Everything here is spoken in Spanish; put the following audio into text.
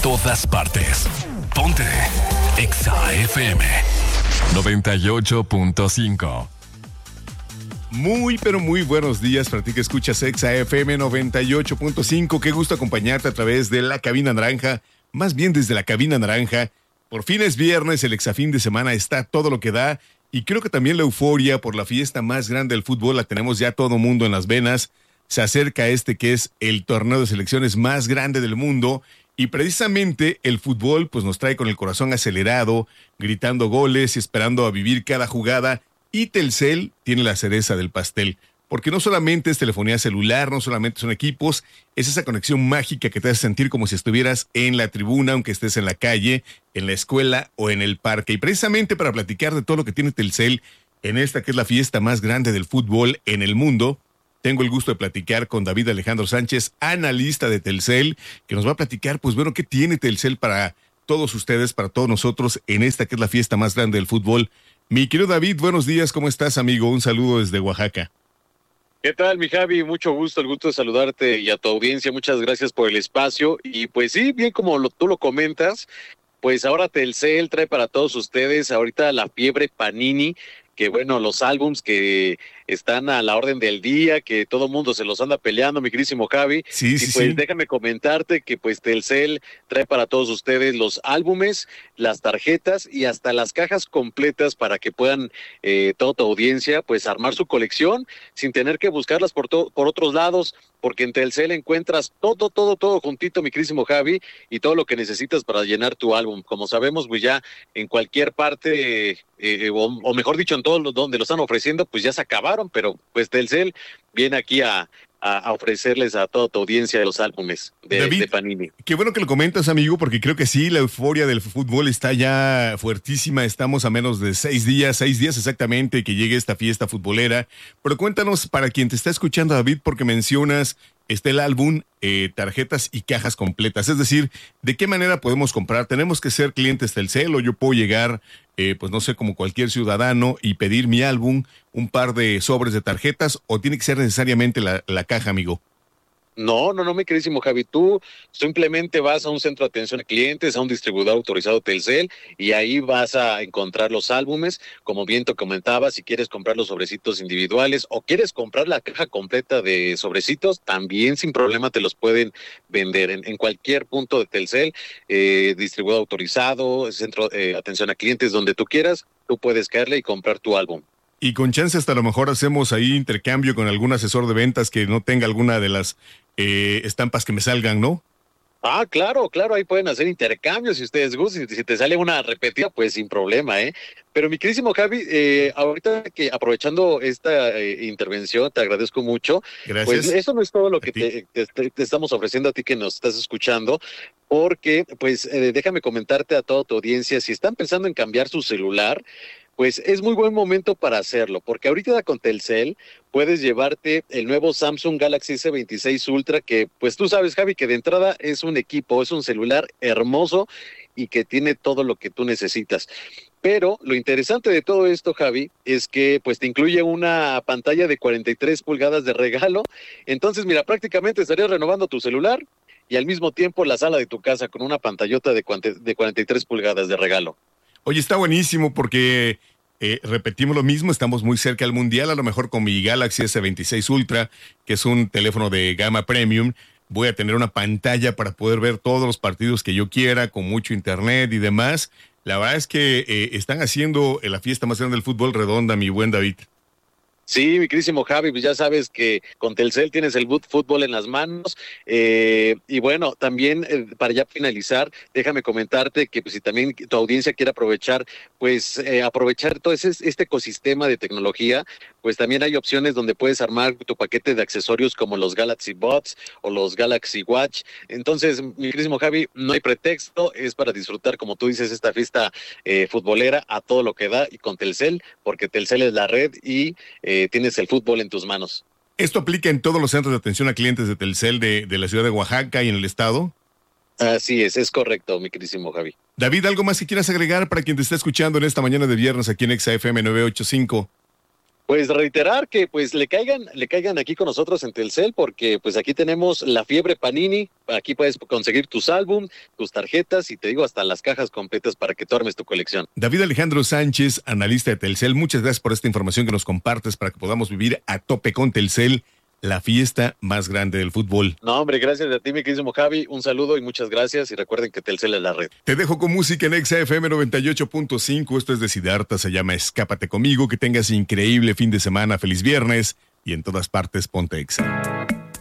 todas partes. Ponte Exa FM 98.5. Muy, pero muy buenos días para ti que escuchas Exa FM 98.5. Qué gusto acompañarte a través de la cabina naranja, más bien desde la cabina naranja. Por fin es viernes, el Exa fin de semana está todo lo que da y creo que también la euforia por la fiesta más grande del fútbol la tenemos ya todo mundo en las venas. Se acerca que es el torneo de selecciones más grande del mundo y precisamente el fútbol pues nos trae con el corazón acelerado, gritando goles y esperando a vivir cada jugada. Y Telcel tiene la cereza del pastel, porque no solamente es telefonía celular, no solamente son equipos, es esa conexión mágica que te hace sentir como si estuvieras en la tribuna, aunque estés en la calle, en la escuela o en el parque. Y precisamente para platicar de todo lo que tiene Telcel en esta que es la fiesta más grande del fútbol en el mundo, tengo el gusto de platicar con David Alejandro Sánchez, analista de Telcel, que nos va a platicar, pues bueno, qué tiene Telcel para todos ustedes, para todos nosotros, en esta que es la fiesta más grande del fútbol. Mi querido David, buenos días, ¿cómo estás, amigo? Un saludo desde Oaxaca. ¿Qué tal, mi Javi? Mucho gusto, el gusto de saludarte y a tu audiencia. Muchas gracias por el espacio. Y pues sí, bien como tú lo comentas, pues ahora Telcel trae para todos ustedes ahorita la fiebre Panini, que bueno, los álbums que están a la orden del día, que todo mundo se los anda peleando, mi querísimo Javi. Sí, y pues déjame comentarte que pues Telcel trae para todos ustedes los álbumes, las tarjetas y hasta las cajas completas para que puedan toda tu audiencia pues armar su colección sin tener que buscarlas por otros lados, porque en Telcel encuentras todo juntito, mi querísimo Javi, y todo lo que necesitas para llenar tu álbum. Como sabemos, pues ya en cualquier parte, o mejor dicho, en todos los donde lo están ofreciendo, pues ya se acabaron, pero pues Telcel viene aquí a ofrecerles a toda tu audiencia de los álbumes de Panini. Qué bueno que lo comentas, amigo, porque creo que sí, la euforia del fútbol está ya fuertísima. Estamos a menos de 6 días exactamente que llegue esta fiesta futbolera. Pero cuéntanos, para quien te está escuchando, David, porque mencionas el álbum, tarjetas y cajas completas. Es decir, ¿de qué manera podemos comprar? ¿Tenemos que ser clientes Telcel o yo puedo llegar, pues no sé, como cualquier ciudadano y pedir mi álbum, un par de sobres de tarjetas, o tiene que ser necesariamente la caja, amigo? No, mi queridísimo Javi, tú simplemente vas a un centro de atención a clientes, a un distribuidor autorizado Telcel, y ahí vas a encontrar los álbumes. Como bien te comentaba, si quieres comprar los sobrecitos individuales o quieres comprar la caja completa de sobrecitos, también sin problema te los pueden vender en cualquier punto de Telcel, distribuidor autorizado, centro de atención a clientes, donde tú quieras, tú puedes caerle y comprar tu álbum. Y con chance hasta a lo mejor hacemos ahí intercambio con algún asesor de ventas que no tenga alguna de las estampas que me salgan, ¿no? Ah, claro, ahí pueden hacer intercambios si ustedes gustan. Si te sale una repetida, pues sin problema, ¿eh? Pero mi queridísimo Javi, ahorita que aprovechando esta intervención, te agradezco mucho. Gracias. Pues eso no es todo lo que te estamos ofreciendo a ti que nos estás escuchando, porque pues déjame comentarte a toda tu audiencia, si están pensando en cambiar su celular, pues es muy buen momento para hacerlo, porque ahorita con Telcel puedes llevarte el nuevo Samsung Galaxy S26 Ultra, que pues tú sabes, Javi, que de entrada es un equipo, es un celular hermoso y que tiene todo lo que tú necesitas. Pero lo interesante de todo esto, Javi, es que pues te incluye una pantalla de 43 pulgadas de regalo. Entonces, mira, prácticamente estarías renovando tu celular y al mismo tiempo la sala de tu casa con una pantallota de 43 pulgadas de regalo. Oye, está buenísimo porque repetimos lo mismo, estamos muy cerca del Mundial, a lo mejor con mi Galaxy S26 Ultra, que es un teléfono de gama premium, voy a tener una pantalla para poder ver todos los partidos que yo quiera, con mucho internet y demás. La verdad es que están haciendo la fiesta más grande del fútbol redonda, mi buen David. Sí, mi queridísimo Javi, pues ya sabes que con Telcel tienes el fútbol en las manos, y bueno, también para ya finalizar, déjame comentarte que pues si también tu audiencia quiere aprovechar, pues aprovechar todo este ecosistema de tecnología, pues también hay opciones donde puedes armar tu paquete de accesorios como los Galaxy Buds o los Galaxy Watch. Entonces, mi queridísimo Javi, no hay pretexto, es para disfrutar, como tú dices, esta fiesta futbolera a todo lo que da y con Telcel, porque Telcel es la red y tienes el fútbol en tus manos. ¿Esto aplica en todos los centros de atención a clientes de Telcel de la ciudad de Oaxaca y en el estado? Así es correcto, mi queridísimo Javi. David, ¿algo más que quieras agregar para quien te está escuchando en esta mañana de viernes aquí en Exa FM 985? Pues reiterar que pues le caigan aquí con nosotros en Telcel, porque pues aquí tenemos la fiebre Panini. Aquí puedes conseguir tus álbum, tus tarjetas y te digo hasta las cajas completas para que tú armes tu colección. David Alejandro Sánchez, analista de Telcel, muchas gracias por esta información que nos compartes para que podamos vivir a tope con Telcel, la fiesta más grande del fútbol. No, hombre, gracias a ti, mi queridísimo Javi. Un saludo y muchas gracias. Y recuerden que Telcel es la red. Te dejo con música en Exa FM 98.5. Esto es de Siddhartha, se llama Escápate conmigo. Que tengas increíble fin de semana, feliz viernes y en todas partes ponte Exa.